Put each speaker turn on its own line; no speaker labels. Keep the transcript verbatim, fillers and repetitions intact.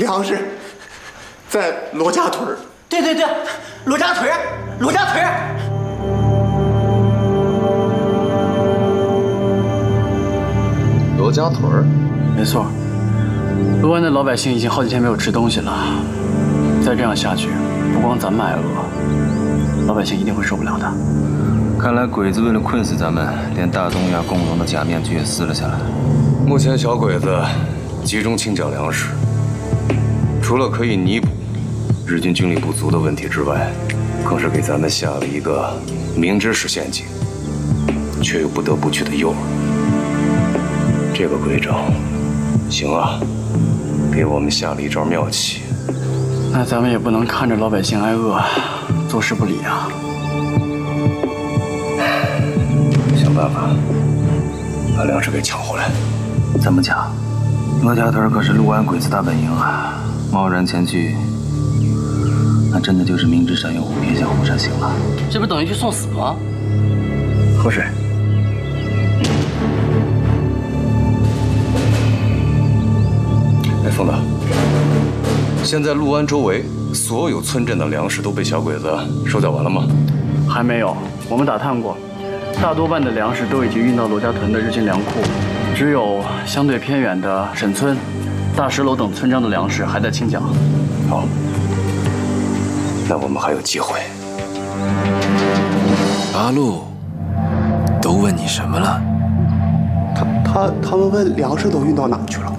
粮食在罗家屯儿。
对对对，罗家屯儿，罗家屯儿。
罗家屯儿，
没错。卢湾的老百姓已经好几天没有吃东西了，再这样下去，不光咱们挨饿，老百姓一定会受不了的。
看来鬼子为了困死咱们，连大东亚共荣的假面具也撕了下来。
目前小鬼子集中清剿粮食，除了可以弥补日军军力不足的问题之外，更是给咱们下了一个明知是陷阱，却又不得不去的诱饵。这个鬼招，行啊，给我们下了一招妙棋。
那咱们也不能看着老百姓挨饿，坐视不理啊！
想办法把粮食给抢回来。
怎么抢？罗家屯可是陆安鬼子大本营啊，贸然前去，那真的就是明知山有虎，偏向虎山行了。
这不等于去送死吗？
喝水。哎，凤子，现在陆安周围所有村镇的粮食都被小鬼子收缴完了吗？
还没有，我们打探过，大多半的粮食都已经运到罗家屯的日军粮库，只有相对偏远的沈村、大石楼等村庄的粮食还在清剿。
好，那我们还有机会。
八路都问你什么了？
他他他们问粮食都运到哪去了？